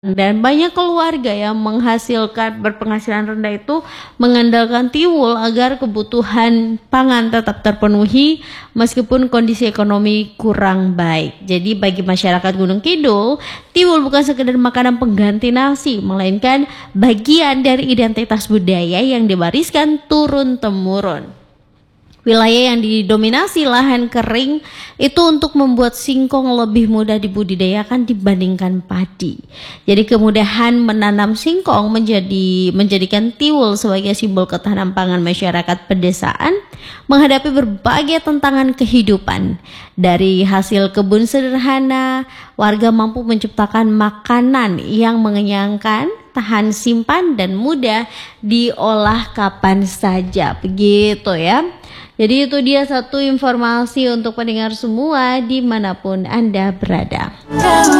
Dan banyak keluarga yang berpenghasilan rendah itu mengandalkan tiwul agar kebutuhan pangan tetap terpenuhi meskipun kondisi ekonomi kurang baik. Jadi bagi masyarakat Gunung Kidul, tiwul bukan sekedar makanan pengganti nasi, melainkan bagian dari identitas budaya yang diwariskan turun-temurun. Wilayah yang didominasi lahan kering itu untuk membuat singkong lebih mudah dibudidayakan dibandingkan padi. Jadi kemudahan menanam singkong menjadikan tiwul sebagai simbol ketahanan pangan masyarakat pedesaan menghadapi berbagai tantangan kehidupan. Dari hasil kebun sederhana, warga mampu menciptakan makanan yang mengenyangkan, tahan simpan dan mudah diolah kapan saja. Begitu ya. Jadi itu dia satu informasi untuk pendengar semua dimanapun Anda berada.